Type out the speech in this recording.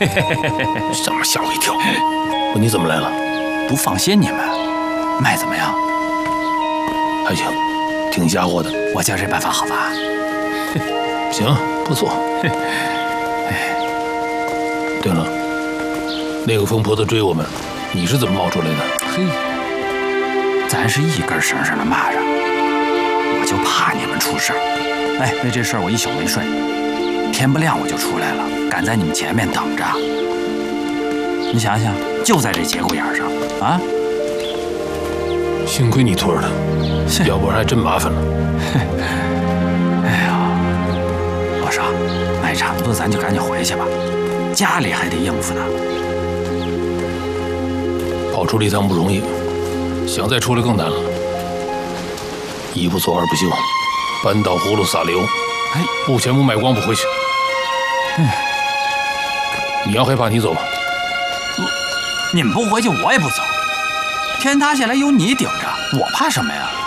什么吓我一跳！你怎么来了？ 不放心你们，卖怎么样？ 还行，挺家伙的。 我教这办法好吧？ 行，不错。对了，那个疯婆子追我们，你是怎么冒出来的？ 嘿，咱是一根绳上的蚂蚱，我就怕你们出事儿。哎，为这事儿我一宿没睡，天不亮我就出来了，赶在你们前面等着。你想想，就在这节骨眼上啊！ 幸亏你托着他，要不然还真麻烦了。 哎呀，老少，卖差不多，咱就赶紧回去吧，家里还得应付呢。 跑出了一趟不容易，想再出来更难了。一不做二不休，扳倒葫芦撒溜，不前不卖光不回去。你要害怕，你走吧。 你们不回去，我也不走。天塌下来有你顶着，我怕什么呀？